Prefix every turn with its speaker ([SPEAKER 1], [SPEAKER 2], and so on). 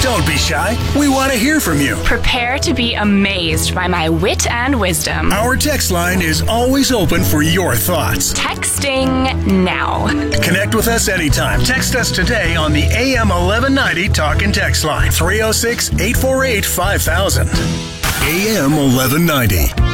[SPEAKER 1] Don't be shy. We want to hear from you.
[SPEAKER 2] Prepare to be amazed by my wit and wisdom.
[SPEAKER 1] Our text line is always open for your thoughts.
[SPEAKER 2] Texting now.
[SPEAKER 1] Connect with us anytime. Text us today on the AM 1190 Talk and Text line. 306-848-5000. AM 1190.